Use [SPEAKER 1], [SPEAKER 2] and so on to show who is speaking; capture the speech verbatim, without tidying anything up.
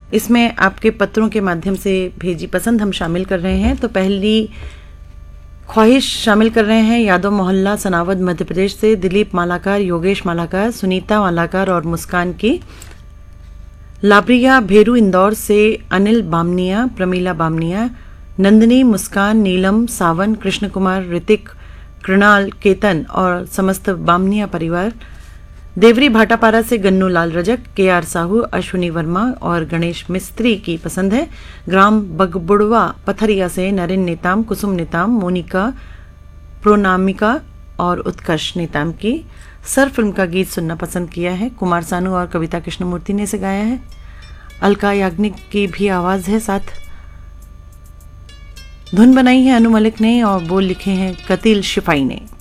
[SPEAKER 1] इसमें आपके पत्रों के माध्यम से भेजी पसंद हम शामिल कर रहे हैं। तो पहली ख्वाहिश शामिल कर रहे हैं यादव मोहल्ला सनावद मध्य प्रदेश से दिलीप मालाकार, योगेश मालाकार, सुनीता मालाकार और मुस्कान की। लाबरिया भेरू इंदौर से अनिल बामनिया, प्रमीला बामनिया, नंदिनी, मुस्कान, नीलम, सावन, कृष्ण कुमार, ऋतिक, कृणाल, केतन और समस्त बामनिया परिवार। देवरी भाटापारा से गन्नू लाल रजक, के आर साहू, अश्विनी वर्मा और गणेश मिस्त्री की पसंद है। ग्राम बगबुड़वा पथरिया से नरेन नेताम, कुसुम नेताम, मोनिका, प्रोनामिका और उत्कर्ष नेताम की। सर फिल्म का गीत सुनना पसंद किया है। कुमार सानू और कविता कृष्णमूर्ति ने इसे गाया है। अलका याग्निक की भी आवाज़ है साथ। धुन बनाई है अनु मलिक ने और बोल लिखे हैं कतील शिफाई ने।